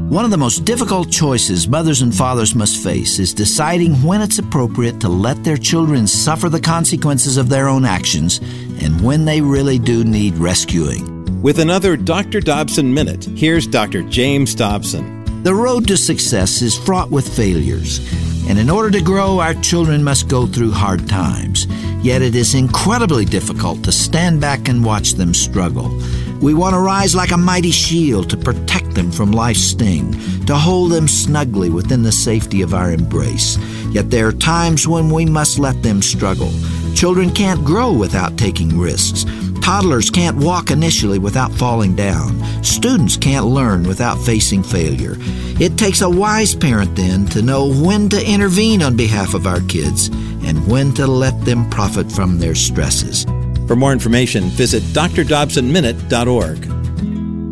One of the most difficult choices mothers and fathers must face is deciding when it's appropriate to let their children suffer the consequences of their own actions and when they really do need rescuing. With another Dr. Dobson Minute, here's Dr. James Dobson. The road to success is fraught with failures, and in order to grow, our children must go through hard times. Yet it is incredibly difficult to stand back and watch them struggle. We want to rise like a mighty shield to protect them from life's sting, to hold them snugly within the safety of our embrace. Yet there are times when we must let them struggle. Children can't grow without taking risks. Toddlers can't walk initially without falling down. Students can't learn without facing failure. It takes a wise parent then to know when to intervene on behalf of our kids and when to let them profit from their stresses. For more information, visit drdobsonminute.org.